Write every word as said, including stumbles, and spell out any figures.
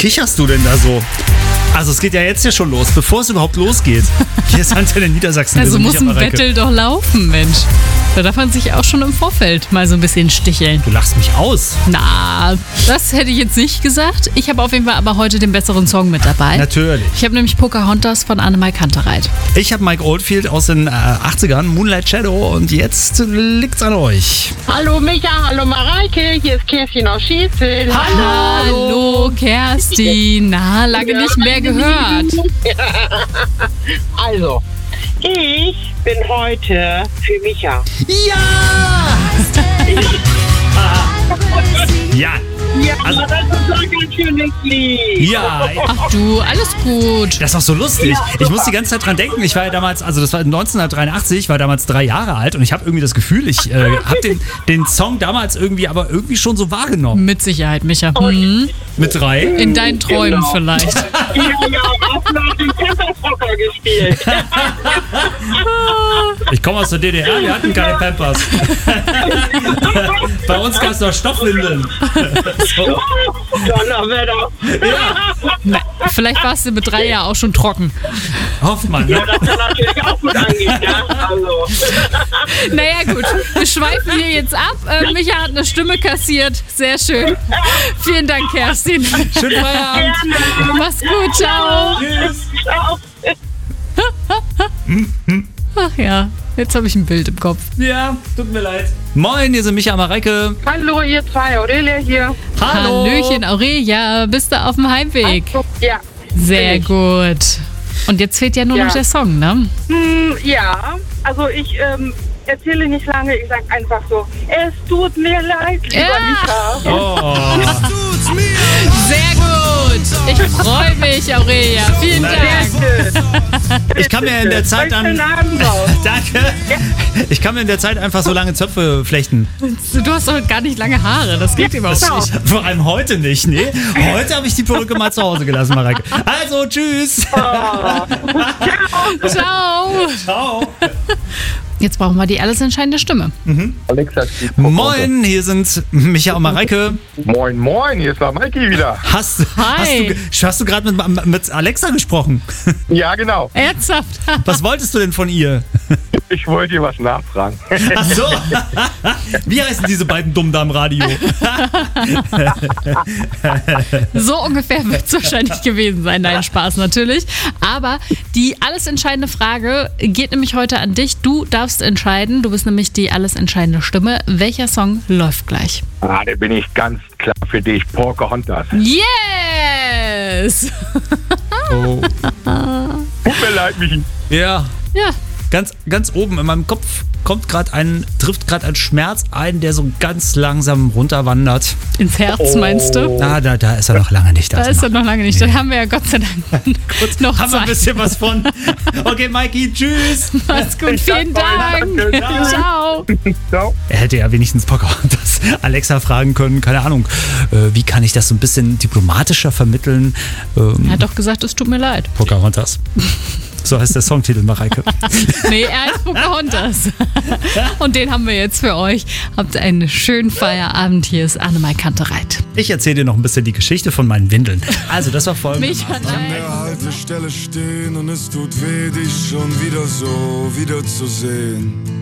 kicherst du denn da so? Also es geht ja jetzt ja schon los, bevor es überhaupt losgeht. Hier ist Antenne Niedersachsen. Also muss ein Battle doch laufen, Mensch. Da darf man sich auch schon im Vorfeld mal so ein bisschen sticheln. Du lachst mich aus. Na, das hätte ich jetzt nicht gesagt. Ich habe auf jeden Fall aber heute den besseren Song mit dabei. Natürlich. Ich habe nämlich Pocahontas von Annemai Kantereit. Ich habe Mike Oldfield aus den äh, achtzigern, Moonlight Shadow, und jetzt liegt's an euch. Hallo Micha, hallo Mareike, hier ist Kerstin aus Schießel. Hallo Kerstin. Na, lange nicht mehr gehört. Also, ich bin heute für Micha. Ja! Ja. Ja, Also- das ist so ein ganz schönes Lied. Ja, Ach du, alles gut. das ist auch so lustig. Ich muss die ganze Zeit dran denken. Ich war ja damals, also das war neunzehnhundertdreiundachtzig, ich war damals drei Jahre alt und ich habe irgendwie das Gefühl, ich äh, habe den, den Song damals irgendwie, aber irgendwie schon so wahrgenommen. Mit Sicherheit, Micha. Mhm. Mit drei? In deinen Träumen Genau. vielleicht. Ja, ja, auch noch den Campershocker gespielt. Ich komme aus der D D R, wir hatten keine Pampers. Bei uns gab es noch Stoffwindeln. So. Donnerwetter. Na, vielleicht warst du mit drei Jahren auch schon trocken. Hofft man, ne? Ja, das kann natürlich auch gut angehen, ja. Also. Naja gut, wir schweifen hier jetzt ab. Äh, Micha hat eine Stimme kassiert. Sehr schön. Vielen Dank, Kerstin. Schönen Feierabend. Mach's gut, ciao. Tschüss. Ciao. Ach ja, jetzt habe ich ein Bild im Kopf. Ja, tut mir leid. Moin, hier sind Micha, Mareike. Hallo, ihr zwei, Aurelia hier. Hallo. Hallöchen, Aurelia, bist du auf dem Heimweg? Ja. Sehr bin ich. gut. Und jetzt fehlt ja nur Ja. noch der Song, ne? Hm, ja, also ich ähm, erzähle nicht lange, ich sag einfach so, es tut mir leid, lieber Ja. Micha. Oh. Sehr gut. Ich freue mich, Aurelia. Vielen Dank. Ich kann mir in der Zeit dann... Schönen Abend noch. Danke. Ich kann mir in der Zeit einfach so lange Zöpfe flechten. Du hast doch gar nicht lange Haare. Das geht überhaupt Das nicht. ich, vor allem heute nicht, nee. Heute habe ich die Perücke mal zu Hause gelassen, Mareike. Also, tschüss. Ciao. Ciao. Jetzt brauchen wir die alles entscheidende Stimme. Alexa spielt Moin, hier sind Micha und Mareike. Moin, moin, hier ist der Mikey wieder. Hast, Hi. hast du, ge- hast du gerade mit, mit Alexa gesprochen? Ja, genau. Ernsthaft? Was wolltest du denn von ihr? Ich wollte dir was nachfragen. Ach so. Wie heißen diese beiden Dummen da im Radio? So ungefähr wird es wahrscheinlich gewesen sein. Nein, Spaß natürlich. Aber die alles entscheidende Frage geht nämlich heute an dich. Du darfst entscheiden. Du bist nämlich die alles entscheidende Stimme. Welcher Song läuft gleich? Ah, da bin ich ganz klar für dich. Pocahontas. Yes! Oh. Tut mir leid, Michi. Ja. Ja, Ganz, ganz oben in meinem Kopf kommt gerade ein, trifft gerade ein Schmerz ein, der so ganz langsam runterwandert. ins Herz meinst du? Na, da, da ist er noch lange nicht. Da ist er noch lange nicht. Dann haben wir ja Gott sei Dank noch Haben wir ein Zeit. bisschen was von. Okay, Mikey, tschüss. Mach's gut, vielen Dank. Danke. Ciao. Ciao. Er hätte ja wenigstens Pocahontas Alexa fragen können, keine Ahnung. Äh, wie kann ich das so ein bisschen diplomatischer vermitteln? Ähm, Er hat doch gesagt, es tut mir leid. Pocahontas. So heißt der Songtitel, Mareike. Nee, er heißt Pocahontas. Und den haben wir jetzt für euch. Habt einen schönen Feierabend. Hier ist Annemai Kantereit. Ich erzähle dir noch ein bisschen die Geschichte von meinen Windeln. Also, das war folgendes. Mich hat An der Haltestelle stehen und es tut weh, dich schon wieder so wiederzusehen.